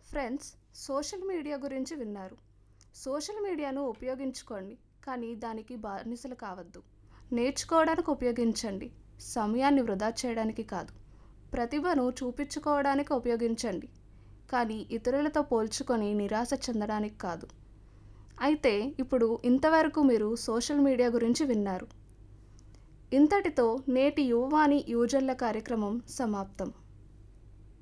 Friends, social media గురించి విన్నారు. Social మీడియాను ఉపయోగించుకోండి, కానీ దానికి బానిసలు కావద్దు. నేర్చుకోవడానికి ఉపయోగించండి, సమయాన్ని వృధా చేయడానికి కాదు. ప్రతిభను చూపించుకోవడానికి ఉపయోగించండి, కానీ ఇతరులతో పోల్చుకొని నిరాశ చెందడానికి కాదు. అయితే ఇప్పుడు ఇంతవరకు మీరు సోషల్ మీడియా గురించి విన్నారు. ఇంతటితో నేటి యువవాణి యువజనుల కార్యక్రమం సమాప్తం.